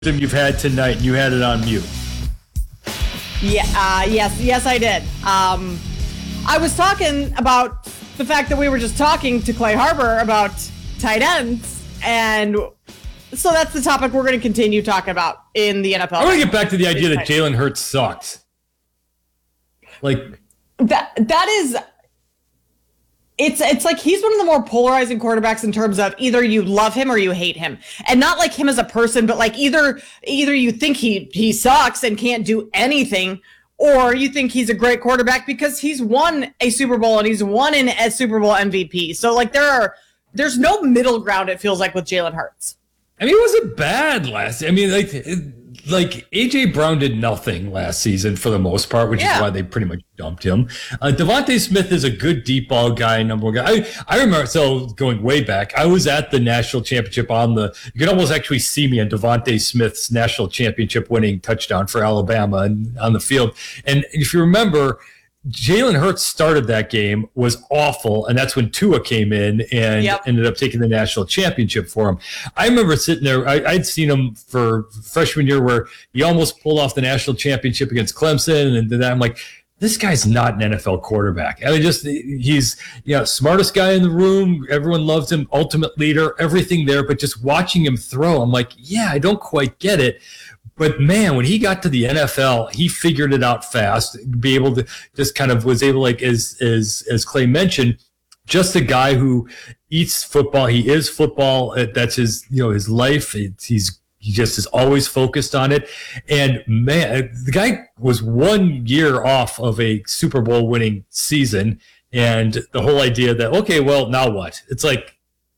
You've had tonight, and you had it on mute. Yeah, yes, I did. I was talking about the fact that we were just talking to Clay Harbor about tight ends, and so that's the topic we're going to continue talking about in the NFL. I want to get back to the idea that Jalen Hurts sucks. Like that is. It's like he's one of the more polarizing quarterbacks in terms of either you love him or you hate him, and not like him as a person, but like either you think he sucks and can't do anything, or you think he's a great quarterback because he's won a Super Bowl and he's won a Super Bowl MVP. So like there's no middle ground. It feels like with Jalen Hurts. I mean, it wasn't bad last. I mean, like AJ Brown did nothing last season for the most part, which is why they pretty much dumped him. Devontae Smith is a good deep ball guy, number one guy. I remember, so going way back, I was at the national championship you could almost actually see me on Devontae Smith's national championship winning touchdown for Alabama and on the field. And if you remember, Jalen Hurts started that game, was awful, and that's when Tua came in and ended up taking the national championship for him. I remember sitting there, I'd seen him for freshman year where he almost pulled off the national championship against Clemson, and then I'm like, this guy's not an NFL quarterback. I mean, he's smartest guy in the room. Everyone loves him, ultimate leader, everything there. But just watching him throw, I'm like, yeah, I don't quite get it. But man, when he got to the NFL, he figured it out fast. Be able to just kind of was able, like as Clay mentioned, just a guy who eats football. He is football. That's his his life. He just is always focused on it. And man, the guy was 1 year off of a Super Bowl winning season. And the whole idea that, okay, well, now what? It's like,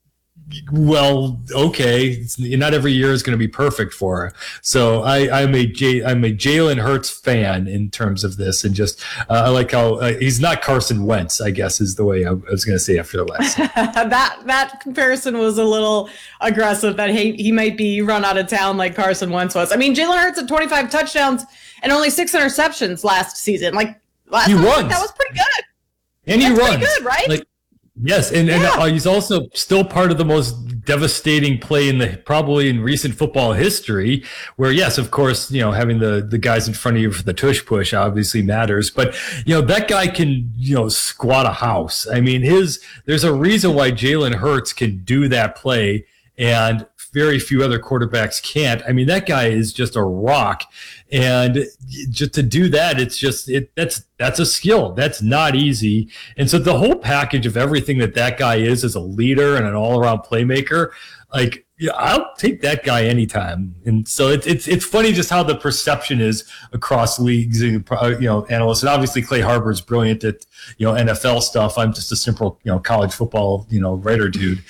well, okay, not every year is going to be perfect for her. So I'm a Jalen Hurts fan in terms of this, and just I like how he's not Carson Wentz, I guess is the way I was going to say after the last. that comparison was a little aggressive. That he might be run out of town like Carson Wentz was. I mean, Jalen Hurts had 25 touchdowns and only 6 interceptions last season. Like he runs. That was pretty good. And he runs. Pretty good, right? Yes, and he's also still part of the most devastating play probably in recent football history, where, yes, of course, having the guys in front of you for the tush push obviously matters, but that guy can squat a house. I mean, there's a reason why Jalen Hurts can do that play and very few other quarterbacks can't. I mean, that guy is just a rock, and just to do that, that's a skill. That's not easy. And so the whole package of everything that guy is as a leader and an all-around playmaker, like, I'll take that guy anytime. And so it's funny just how the perception is across leagues and analysts. And obviously Clay Harbor is brilliant at NFL stuff. I'm just a simple college football writer dude.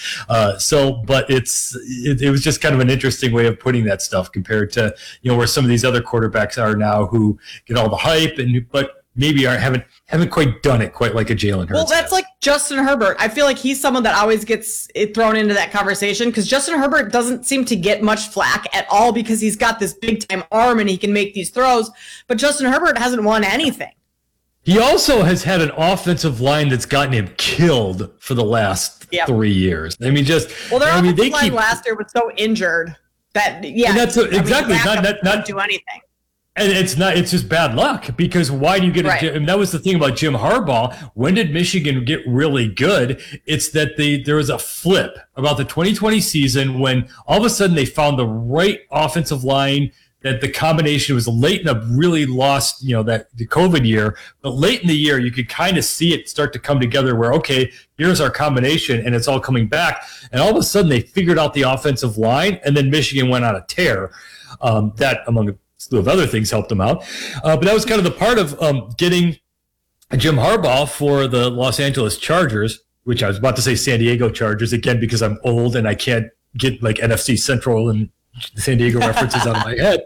But it was just kind of an interesting way of putting that stuff compared to where some of these other quarterbacks are now who get all the hype but maybe haven't quite done it quite like a Jalen Hurts. Well, that's like Justin Herbert. I feel like he's someone that always gets thrown into that conversation because Justin Herbert doesn't seem to get much flack at all because he's got this big time arm and he can make these throws. But Justin Herbert hasn't won anything. He also has had an offensive line that's gotten him killed for the last 3 years. I mean, their offensive line last year was so injured that exactly not do anything. And it's just bad luck because why do you get and that was the thing about Jim Harbaugh. When did Michigan get really good? It's that there was a flip about the 2020 season when all of a sudden they found the right offensive line, that the combination was late in a really lost, that the COVID year, but late in the year, you could kind of see it start to come together where, okay, here's our combination and it's all coming back. And all of a sudden they figured out the offensive line and then Michigan went on a tear. That among a slew of other things helped them out. But that was kind of the part of getting Jim Harbaugh for the Los Angeles Chargers, which I was about to say San Diego Chargers again, because I'm old and I can't get like NFC Central and San Diego references out of my head.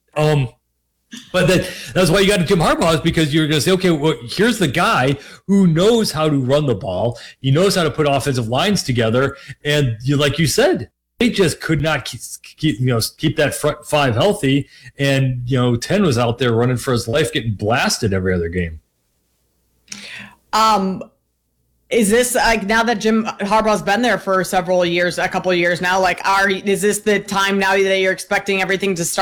But that's why you got to Jim Harbaugh, is because you're going to say, okay, well, here's the guy who knows how to run the ball. He knows how to put offensive lines together. And like you said, they just could not keep that front five healthy. And, 10 was out there running for his life, getting blasted every other game. is this like now that Jim Harbaugh's been there for several years, a couple of years now? Like, is this the time now that you're expecting everything to start